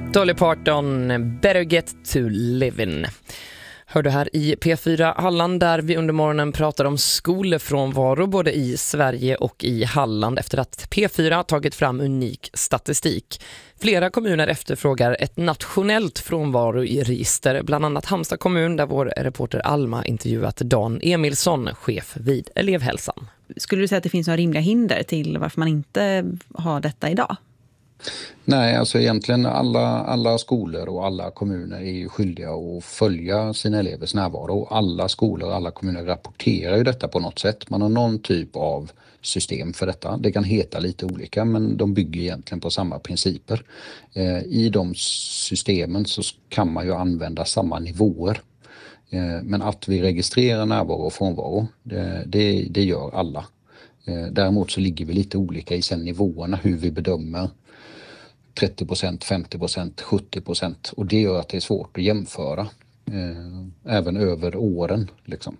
Dolly Parton, Better Get to Livin'. Hör du här i P4 Halland där vi under morgonen pratar om skolfrånvaro både i Sverige och i Halland efter att P4 har tagit fram unik statistik. Flera kommuner efterfrågar ett nationellt frånvaro i register, bland annat Halmstad kommun där vår reporter Alma intervjuat Dan Emilsson, chef vid elevhälsan. Skulle du säga att det finns några rimliga hinder till varför man inte har detta idag? Nej, alltså egentligen alla skolor och alla kommuner är ju skyldiga att följa sina elevers närvaro. Alla skolor och alla kommuner rapporterar ju detta på något sätt. Man har någon typ av system för detta. Det kan heta lite olika men de bygger egentligen på samma principer. I de systemen så kan man ju använda samma nivåer. Men att vi registrerar närvaro och frånvaro, det gör alla. Däremot så ligger vi lite olika i sen nivåerna hur vi bedömer 30%, 50%, 70% och det gör att det är svårt att jämföra även över åren. Liksom.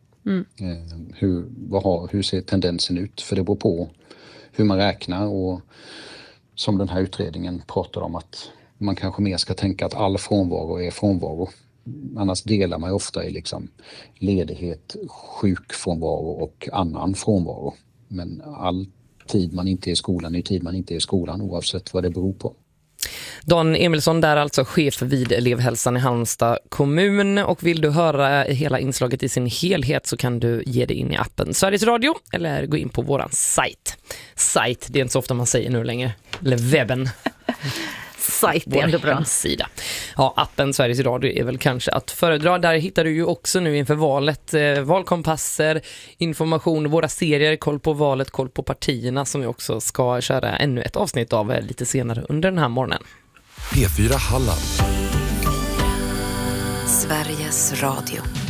Hur ser tendensen ut? För det beror på hur man räknar och som den här utredningen pratar om att man kanske mer ska tänka att all frånvaro är frånvaro. Annars delar man ju ofta i liksom ledighet, sjukfrånvaro och annan frånvaro. Men all tid man inte är i skolan är tid man inte är i skolan oavsett vad det beror på. Dan Emilsson där, alltså chef vid elevhälsan i Halmstad kommun, och vill du höra hela inslaget i sin helhet så kan du ge dig in i appen Sveriges Radio eller gå in på våran sajt. Sajt, det är inte så ofta man säger nu längre. Eller webben. Sajt är ändå bra. Sida. Ja, appen Sveriges Radio är väl kanske att föredra. Där hittar du ju också nu inför valet valkompasser, information, våra serier, koll på valet, koll på partierna som vi också ska köra ännu ett avsnitt av lite senare under den här morgonen. P4 Halland. Sveriges Radio.